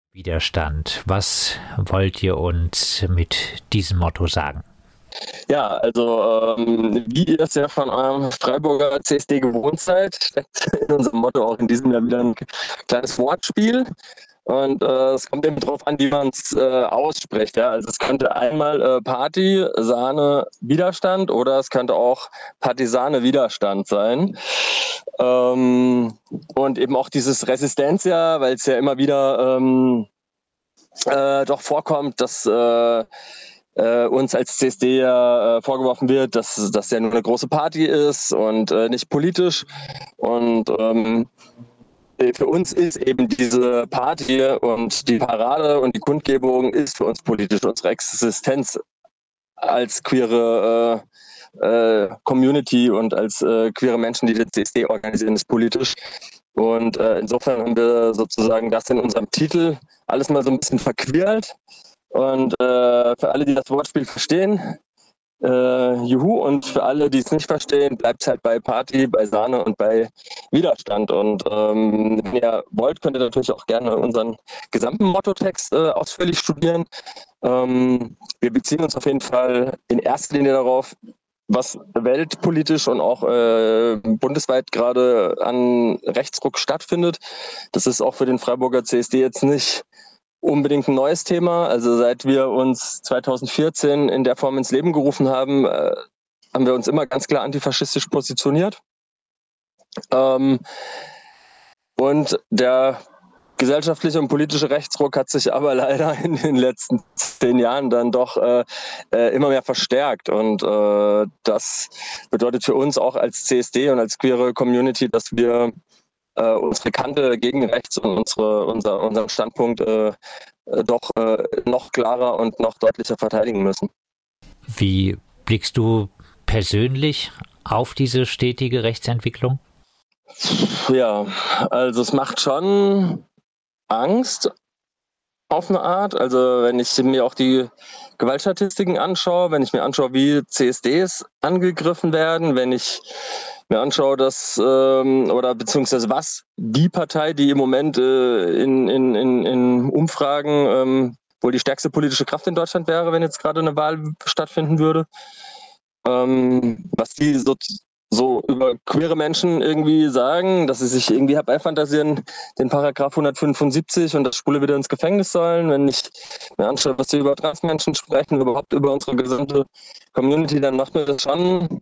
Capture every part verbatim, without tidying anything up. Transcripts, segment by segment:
Widerstand. Was wollt ihr uns mit diesem Motto sagen? Ja, also ähm, wie ihr es ja von eurem Freiburger C S D gewohnt seid, steckt in unserem Motto auch in diesem Jahr wieder ein kleines Wortspiel. Und äh, es kommt eben darauf an, wie man es äh, ausspricht. Ja? Also es könnte einmal äh, Party, Sahne, Widerstand oder es könnte auch Partisane Widerstand sein. Ähm, und eben auch dieses Resistenzia, weil es ja immer wieder ähm, äh, doch vorkommt, dass äh, äh, uns als C S D ja äh, vorgeworfen wird, dass das ja nur eine große Party ist und äh, nicht politisch. Und ähm, für uns ist eben diese Party und die Parade und die Kundgebung ist für uns politisch. Unsere Existenz als queere äh, äh, Community und als äh, queere Menschen, die den C S D organisieren, ist politisch. Und äh, insofern haben wir sozusagen das in unserem Titel alles mal so ein bisschen verquirlt. Und äh, für alle, die das Wortspiel verstehen, äh, juhu, und für alle, die es nicht verstehen, bleibt es halt bei Party, bei Sahne und bei Widerstand. Und ähm, wenn ihr wollt, könnt ihr natürlich auch gerne unseren gesamten Mottotext äh, ausführlich studieren. Ähm, wir beziehen uns auf jeden Fall in erster Linie darauf, was weltpolitisch und auch äh, bundesweit gerade an Rechtsruck stattfindet. Das ist auch für den Freiburger C S D jetzt nicht unbedingt ein neues Thema. Also seit wir uns zweitausendvierzehn in der Form ins Leben gerufen haben, äh, haben wir uns immer ganz klar antifaschistisch positioniert. Ähm, und der gesellschaftliche und politische Rechtsruck hat sich aber leider in den letzten zehn Jahren dann doch äh, äh, immer mehr verstärkt. Und äh, das bedeutet für uns auch als C S D und als queere Community, dass wir äh, unsere Kante gegen rechts und unsere, unser, unseren Standpunkt äh, doch äh, noch klarer und noch deutlicher verteidigen müssen. Wie blickst du persönlich auf diese stetige Rechtsentwicklung? Ja, also es macht schon Angst auf eine Art. Also wenn ich mir auch die Gewaltstatistiken anschaue, wenn ich mir anschaue, wie C S Ds angegriffen werden, wenn ich mir anschaue, dass ähm, oder beziehungsweise was die Partei, die im Moment äh, in, in, in, in Umfragen ähm, wohl die stärkste politische Kraft in Deutschland wäre, wenn jetzt gerade eine Wahl stattfinden würde, ähm, was die so so über queere Menschen irgendwie sagen, dass sie sich irgendwie herbeifantasieren, den Paragraph hundertfünfundsiebzig und dass Schwule wieder ins Gefängnis sollen. Wenn ich mir anschaue, was sie über Transmenschen sprechen, überhaupt über unsere gesamte Community, dann macht mir das schon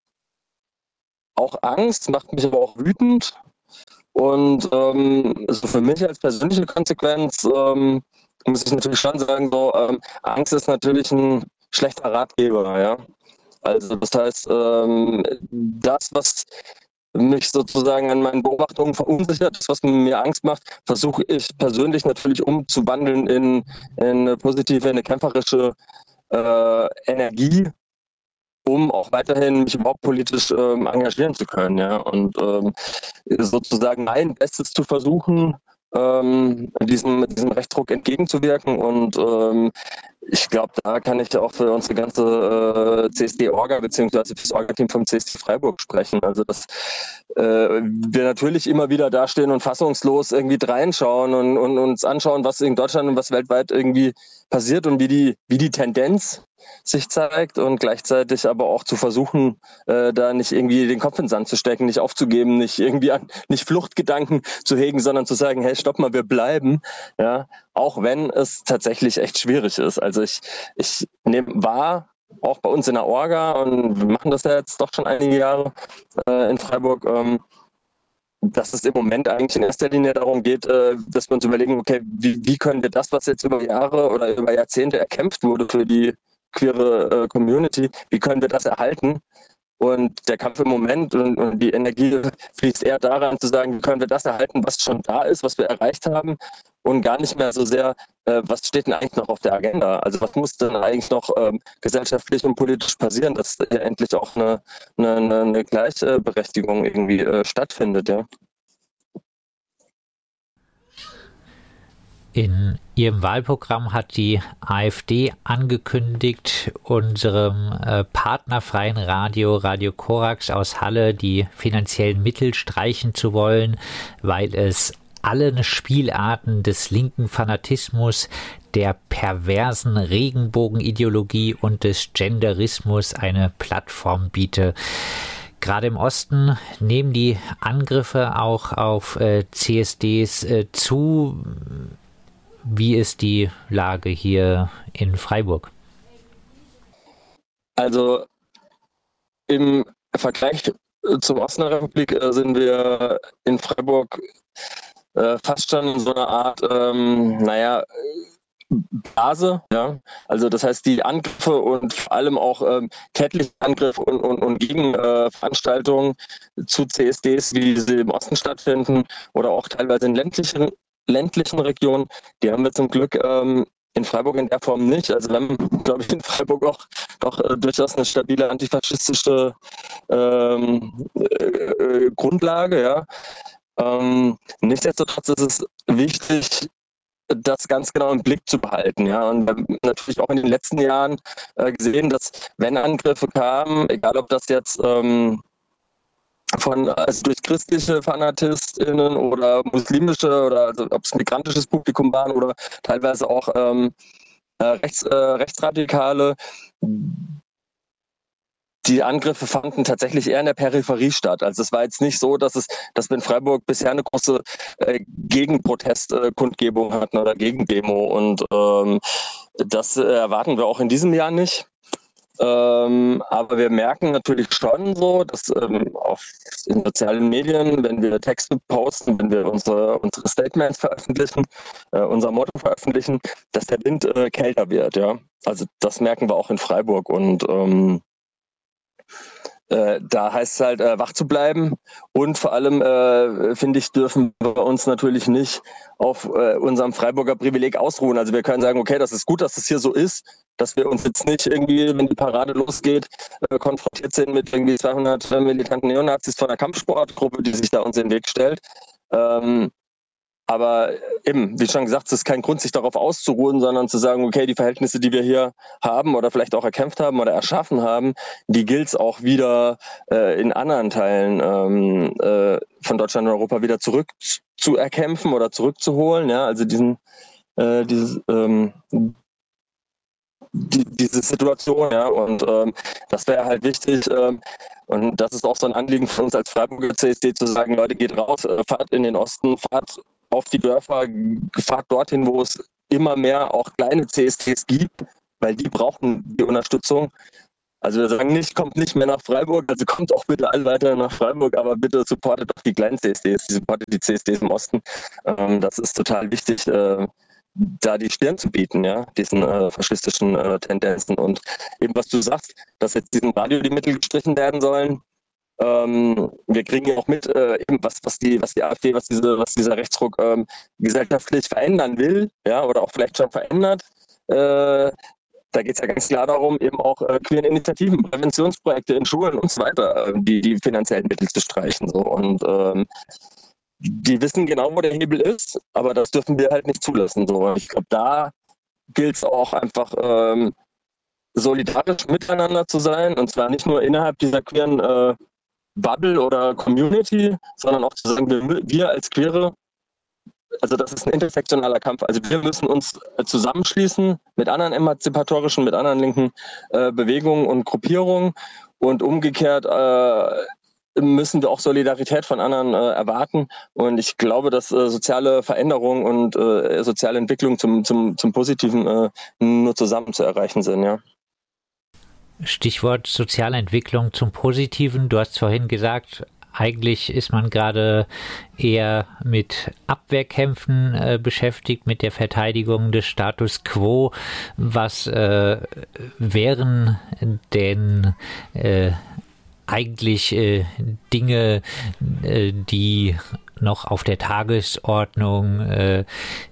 auch Angst, macht mich aber auch wütend. Und ähm, also für mich als persönliche Konsequenz ähm, muss ich natürlich schon sagen, so ähm, Angst ist natürlich ein schlechter Ratgeber, ja. Also das heißt, ähm, das, was mich sozusagen an meinen Beobachtungen verunsichert, das, was mir Angst macht, versuche ich persönlich natürlich umzuwandeln in, in eine positive, eine kämpferische äh, Energie, um auch weiterhin mich überhaupt politisch ähm, engagieren zu können. Ja? Und ähm, sozusagen mein Bestes zu versuchen, ähm, diesem, diesem Rechtsruck entgegenzuwirken. Und ähm, ich glaube, da kann ich auch für unsere ganze äh, C S D-Orga beziehungsweise für das Orga-Team vom C S D Freiburg sprechen. Also dass äh, wir natürlich immer wieder dastehen und fassungslos irgendwie reinschauen und, und uns anschauen, was in Deutschland und was weltweit irgendwie passiert und wie die, wie die Tendenz sich zeigt und gleichzeitig aber auch zu versuchen, äh, da nicht irgendwie den Kopf in den Sand zu stecken, nicht aufzugeben, nicht irgendwie an, nicht Fluchtgedanken zu hegen, sondern zu sagen, hey, stopp mal, wir bleiben, ja, auch wenn es tatsächlich echt schwierig ist. Also ich, ich nehme wahr, auch bei uns in der Orga, und wir machen das ja jetzt doch schon einige Jahre äh, in Freiburg, ähm, dass es im Moment eigentlich in erster Linie darum geht, äh, dass wir uns überlegen, okay, wie, wie können wir das, was jetzt über Jahre oder über Jahrzehnte erkämpft wurde für die queere äh, Community, wie können wir das erhalten? Und der Kampf im Moment und, und die Energie fließt eher daran zu sagen, wie können wir das erhalten, was schon da ist, was wir erreicht haben, und gar nicht mehr so sehr, äh, was steht denn eigentlich noch auf der Agenda? Also was muss denn eigentlich noch ähm, gesellschaftlich und politisch passieren, dass äh, endlich auch eine, eine, eine Gleichberechtigung irgendwie äh, stattfindet, ja? In ihrem Wahlprogramm hat die AfD angekündigt, unserem äh, partnerfreien Radio Radio Korax aus Halle die finanziellen Mittel streichen zu wollen, weil es allen Spielarten des linken Fanatismus, der perversen Regenbogenideologie und des Genderismus eine Plattform biete. Gerade im Osten nehmen die Angriffe auch auf äh, C S Ds äh, zu. Wie ist die Lage hier in Freiburg? Also im Vergleich zum Osten der Republik äh, sind wir in Freiburg äh, fast schon in so einer Art, ähm, naja, Blase, ja. Also das heißt, die Angriffe und vor allem auch ähm, tätliche Angriffe und, und, und Gegenveranstaltungen äh, zu C S Ds, wie sie im Osten stattfinden oder auch teilweise in ländlichen, ländlichen Regionen, die haben wir zum Glück ähm, in Freiburg in der Form nicht. Also wir haben, glaube ich, in Freiburg auch doch äh, durchaus eine stabile antifaschistische ähm, äh, Grundlage, ja. Ähm, nichtsdestotrotz ist es wichtig, das ganz genau im Blick zu behalten. Ja. Und wir haben natürlich auch in den letzten Jahren äh, gesehen, dass wenn Angriffe kamen, egal ob das jetzt ähm, von also durch christliche FanatistInnen oder muslimische oder also, ob es migrantisches Publikum waren oder teilweise auch ähm, äh, rechts, äh, Rechtsradikale, die Angriffe fanden tatsächlich eher in der Peripherie statt. Also es war jetzt nicht so, dass es, dass wir in Freiburg bisher eine große äh, Gegenprotestkundgebung äh, hatten oder Gegendemo. Und ähm, das äh, erwarten wir auch in diesem Jahr nicht. Ähm, aber wir merken natürlich schon so, dass ähm, auf in sozialen Medien, wenn wir Texte posten, wenn wir unsere, unsere Statements veröffentlichen, äh, unser Motto veröffentlichen, dass der Wind äh, kälter wird. Ja, also das merken wir auch in Freiburg und ähm, Äh, da heißt es halt, äh, wach zu bleiben und vor allem, äh, finde ich, dürfen wir uns natürlich nicht auf äh, unserem Freiburger Privileg ausruhen. Also wir können sagen, okay, das ist gut, dass es hier so ist, dass wir uns jetzt nicht irgendwie, wenn die Parade losgeht, äh, konfrontiert sind mit irgendwie zweihundert militanten Neonazis von einer Kampfsportgruppe, die sich da uns in den Weg stellt. Ähm, Aber eben, wie schon gesagt, es ist kein Grund, sich darauf auszuruhen, sondern zu sagen, okay, die Verhältnisse, die wir hier haben oder vielleicht auch erkämpft haben oder erschaffen haben, die gilt es auch wieder äh, in anderen Teilen ähm, äh, von Deutschland und Europa wieder zurück zu erkämpfen oder zurückzuholen. Ja, also diesen, äh, dieses, ähm, die, diese Situation, ja, und ähm, das wäre halt wichtig. Ähm, und das ist auch so ein Anliegen von uns als Freiburger C S D, zu sagen, Leute, geht raus, äh, fahrt in den Osten, fahrt auf die Dörfer, fahrt dorthin, wo es immer mehr auch kleine C S Ds gibt, weil die brauchen die Unterstützung. Also wir sagen nicht, kommt nicht mehr nach Freiburg, also kommt auch bitte alle weiter nach Freiburg, aber bitte supportet doch die kleinen C S Ds, supportet die C S Ds im Osten. Ähm, das ist total wichtig, äh, da die Stirn zu bieten, ja, diesen äh, faschistischen äh, Tendenzen. Und eben was du sagst, dass jetzt diesem Radio die Mittel gestrichen werden sollen. Ähm, wir kriegen ja auch mit, äh, eben was, was die, was die AfD, was diese, was dieser Rechtsruck ähm, gesellschaftlich verändern will, ja, oder auch vielleicht schon verändert. Äh, da geht es ja ganz klar darum, eben auch äh, queeren Initiativen, Präventionsprojekte in Schulen und so weiter, äh, die, die finanziellen Mittel zu streichen. So. Und ähm, die wissen genau, wo der Hebel ist, aber das dürfen wir halt nicht zulassen. So. Ich glaube, da gilt es auch einfach ähm, solidarisch miteinander zu sein, und zwar nicht nur innerhalb dieser queeren äh, Bubble oder Community, sondern auch zu sagen, wir, wir als Queere, also das ist ein intersektionaler Kampf, also wir müssen uns zusammenschließen mit anderen emanzipatorischen, mit anderen linken äh, Bewegungen und Gruppierungen, und umgekehrt äh, müssen wir auch Solidarität von anderen äh, erwarten, und ich glaube, dass äh, soziale Veränderung und äh, soziale Entwicklung zum, zum, zum Positiven äh, nur zusammen zu erreichen sind, ja. Stichwort soziale Entwicklung zum Positiven. Du hast vorhin gesagt, eigentlich ist man gerade eher mit Abwehrkämpfen äh, beschäftigt, mit der Verteidigung des Status quo. Was äh, wären denn äh, eigentlich äh, Dinge, äh, die noch auf der Tagesordnung äh,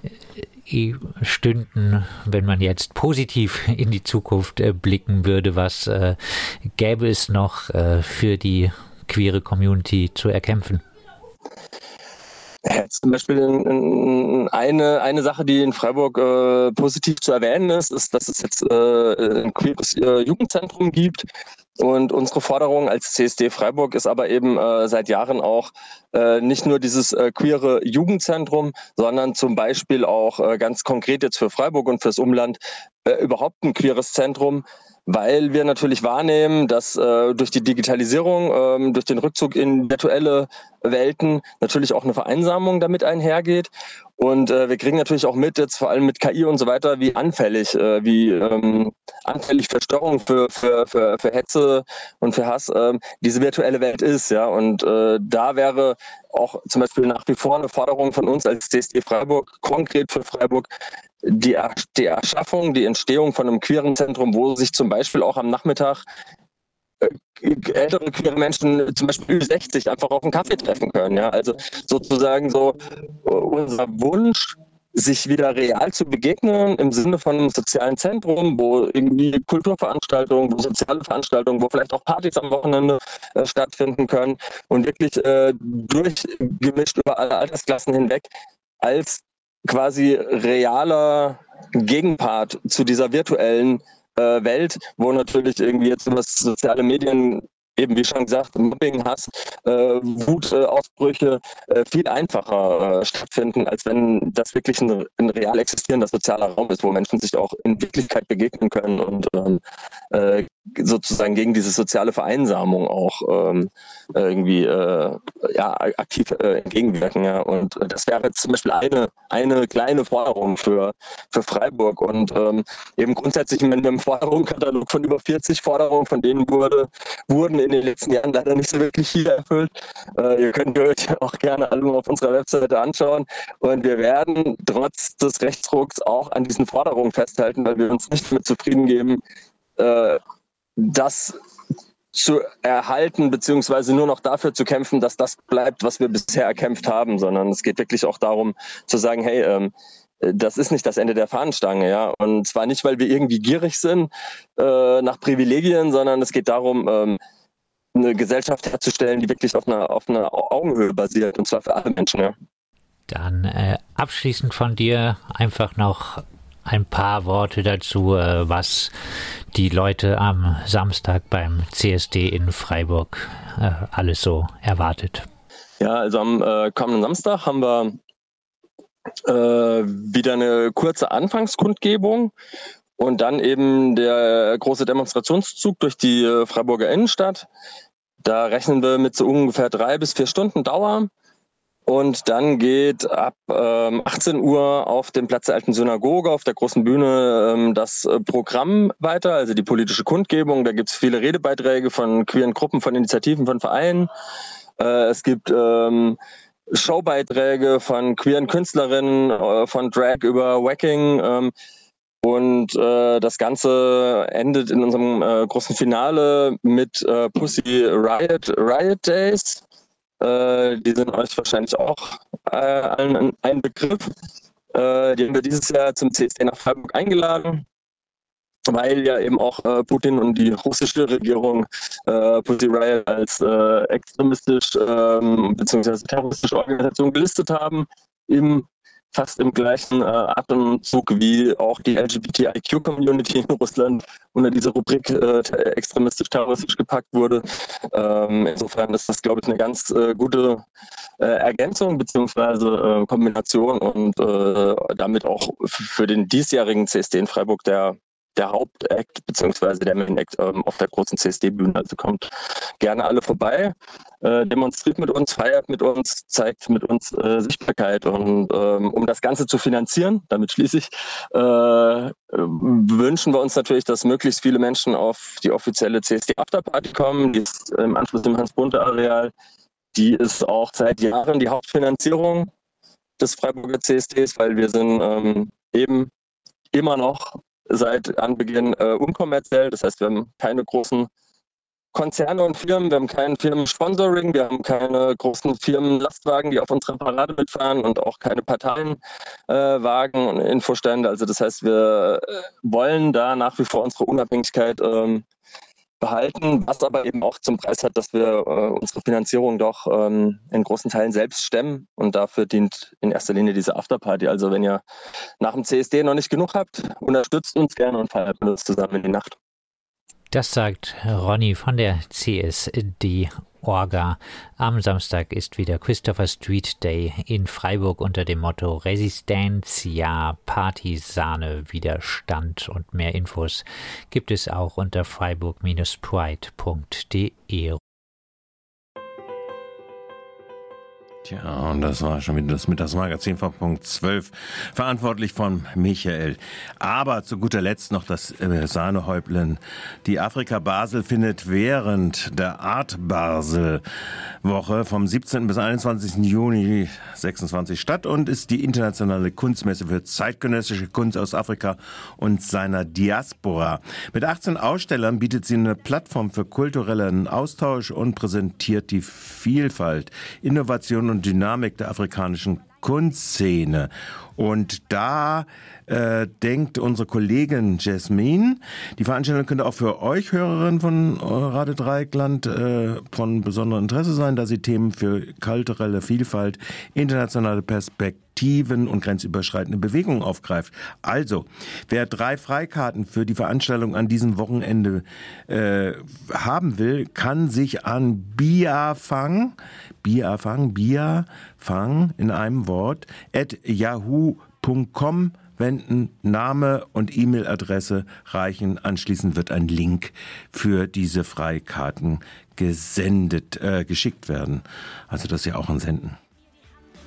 stünden, wenn man jetzt positiv in die Zukunft äh, blicken würde? Was äh, gäbe es noch äh, für die queere Community zu erkämpfen? Ja, zum Beispiel ein, ein eine, eine Sache, die in Freiburg äh, positiv zu erwähnen ist, ist, dass es jetzt äh, ein queeres äh, Jugendzentrum gibt. Und unsere Forderung als C S D Freiburg ist aber eben äh, seit Jahren auch äh, nicht nur dieses äh, queere Jugendzentrum, sondern zum Beispiel auch äh, ganz konkret jetzt für Freiburg und fürs Umland äh, überhaupt ein queeres Zentrum, weil wir natürlich wahrnehmen, dass äh, durch die Digitalisierung, ähm, durch den Rückzug in virtuelle Welten natürlich auch eine Vereinsamung damit einhergeht. Und äh, wir kriegen natürlich auch mit, jetzt vor allem mit K I und so weiter, wie anfällig, äh, wie ähm, anfällig für Störungen, für, für, für, für Hetze und für Hass ähm, diese virtuelle Welt ist. Ja. Und äh, da wäre auch zum Beispiel nach wie vor eine Forderung von uns als C S D Freiburg, konkret für Freiburg, die, die Erschaffung, die Entstehung von einem queeren Zentrum, wo sich zum Beispiel auch am Nachmittag äh, ältere queere Menschen, zum Beispiel Ü sechzig, einfach auf einen Kaffee treffen können. Ja? Also sozusagen so äh, unser Wunsch, sich wieder real zu begegnen im Sinne von einem sozialen Zentrum, wo irgendwie Kulturveranstaltungen, wo soziale Veranstaltungen, wo vielleicht auch Partys am Wochenende äh, stattfinden können und wirklich äh, durchgemischt über alle Altersklassen hinweg als quasi realer Gegenpart zu dieser virtuellen äh, Welt, wo natürlich irgendwie jetzt über soziale Medien eben wie schon gesagt, Mobbing, Hass, äh, Wutausbrüche äh, viel einfacher äh, stattfinden, als wenn das wirklich ein, ein real existierender sozialer Raum ist, wo Menschen sich auch in Wirklichkeit begegnen können und ähm, äh, sozusagen gegen diese soziale Vereinsamung auch ähm, irgendwie äh, ja, aktiv äh, entgegenwirken. Ja. Und äh, das wäre jetzt zum Beispiel eine, eine kleine Forderung für, für Freiburg. Und ähm, eben grundsätzlich mit einem Forderungskatalog von über vierzig Forderungen, von denen wurde, wurden in den letzten Jahren leider nicht so wirklich viel erfüllt. Äh, ihr könnt euch auch gerne alle auf unserer Webseite anschauen. Und wir werden trotz des Rechtsrucks auch an diesen Forderungen festhalten, weil wir uns nicht damit zufrieden geben, äh, das zu erhalten, beziehungsweise nur noch dafür zu kämpfen, dass das bleibt, was wir bisher erkämpft haben, sondern es geht wirklich auch darum zu sagen, hey, ähm, das ist nicht das Ende der Fahnenstange, ja. Und zwar nicht, weil wir irgendwie gierig sind äh, nach Privilegien, sondern es geht darum, ähm, eine Gesellschaft herzustellen, die wirklich auf einer, auf einer Augenhöhe basiert, und zwar für alle Menschen, ja. Dann äh, abschließend von dir einfach noch ein paar Worte dazu, äh, was die Leute am Samstag beim C S D in Freiburg äh, alles so erwartet. Ja, also am äh, kommenden Samstag haben wir äh, wieder eine kurze Anfangskundgebung und dann eben der große Demonstrationszug durch die äh, Freiburger Innenstadt. Da rechnen wir mit so ungefähr drei bis vier Stunden Dauer. Und dann geht ab ähm, achtzehn Uhr auf dem Platz der Alten Synagoge, auf der großen Bühne, ähm, das äh, Programm weiter, also die politische Kundgebung. Da gibt es viele Redebeiträge von queeren Gruppen, von Initiativen, von Vereinen. Äh, es gibt ähm, Showbeiträge von queeren Künstlerinnen, äh, von Drag über Wacking. Ähm, und äh, das Ganze endet in unserem äh, großen Finale mit äh, Pussy Riot, Riot Days. Äh, die sind euch wahrscheinlich auch äh, allen ein Begriff. Äh, die haben wir dieses Jahr zum C S D nach Freiburg eingeladen, weil ja eben auch äh, Putin und die russische Regierung äh, Pussy Riot als äh, extremistisch ähm, bzw. terroristische Organisation gelistet haben, im fast im gleichen äh, Atemzug wie auch die L G B T I Q-Community in Russland unter diese Rubrik äh, extremistisch-terroristisch gepackt wurde. Ähm, insofern ist das, glaube ich, eine ganz äh, gute äh, Ergänzung bzw. Äh, Kombination und äh, damit auch für den diesjährigen C S D in Freiburg der der Hauptakt bzw. der Main Act ähm, auf der großen C S D-Bühne. Also kommt gerne alle vorbei, äh, demonstriert mit uns, feiert mit uns, zeigt mit uns äh, Sichtbarkeit. Und ähm, um das Ganze zu finanzieren, damit schließe ich, äh, wünschen wir uns natürlich, dass möglichst viele Menschen auf die offizielle C S D-Afterparty kommen. Die ist im Anschluss im Hans-Bunte-Areal. Die ist auch seit Jahren die Hauptfinanzierung des Freiburger C S Ds, weil wir sind ähm, eben immer noch seit Anbeginn äh, unkommerziell. Das heißt, wir haben keine großen Konzerne und Firmen, wir haben kein Firmen-Sponsoring, wir haben keine großen Firmen-Lastwagen, die auf unserer Parade mitfahren und auch keine Parteienwagen äh, und Infostände. Also das heißt, wir äh, wollen da nach wie vor unsere Unabhängigkeit ähm, behalten, was aber eben auch zum Preis hat, dass wir äh, unsere Finanzierung doch ähm, in großen Teilen selbst stemmen, und dafür dient in erster Linie diese Afterparty. Also wenn ihr nach dem C S D noch nicht genug habt, unterstützt uns gerne und feiert mit uns zusammen in die Nacht. Das sagt Ronny von der C S D-Orga. Am Samstag ist wieder Christopher Street Day in Freiburg unter dem Motto Resistencia, Partisane, Widerstand. Und mehr Infos gibt es auch unter freiburg Bindestrich pride Punkt de. Tja, und das war schon wieder das Mittagsmagazin von Punkt zwölf, verantwortlich von Michael. Aber zu guter Letzt noch das äh, Sahnehäubchen. Die Afrika Basel findet während der Art Basel Woche vom siebzehnten bis einundzwanzigsten Juni sechsundzwanzig statt und ist die internationale Kunstmesse für zeitgenössische Kunst aus Afrika und seiner Diaspora. Mit achtzehn Ausstellern bietet sie eine Plattform für kulturellen Austausch und präsentiert die Vielfalt, Innovation und Dynamik der afrikanischen Kunstszene. Und da äh, denkt unsere Kollegin Jasmin, die Veranstaltung könnte auch für euch, Hörerinnen von Radio Dreieckland, äh, von besonderem Interesse sein, da sie Themen für kulturelle Vielfalt, internationale Perspektiven und grenzüberschreitende Bewegungen aufgreift. Also, wer drei Freikarten für die Veranstaltung an diesem Wochenende äh, haben will, kann sich an Biafang, Biafang, Biafang in einem Wort, at yahoo punkt com wenden, Name und E-Mail-Adresse reichen. Anschließend wird ein Link für diese Freikarten gesendet, äh, geschickt werden. Also das ist ja auch ein Senden.